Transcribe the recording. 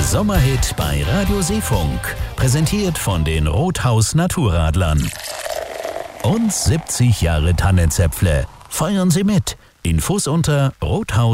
Sommerhit bei Radio Seefunk. Präsentiert von den Rothaus Naturradlern. Und 70 Jahre Tannenzäpfle. Feiern Sie mit. Infos unter rothaus